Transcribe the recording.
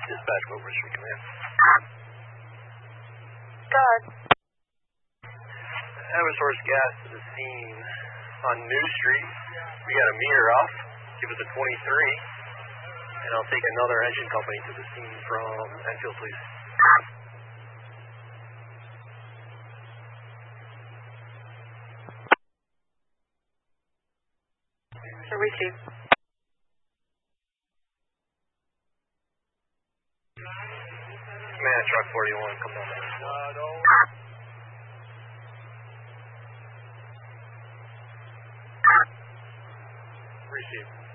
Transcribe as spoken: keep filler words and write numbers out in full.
Dispatch, Cobra Street Command. God. Have a source gas to the scene on New Street. We got a meter off. Give us a twenty-three. And I'll take another engine company to the scene from Enfield, please. Receive. Command truck forty-one, come on. Receive.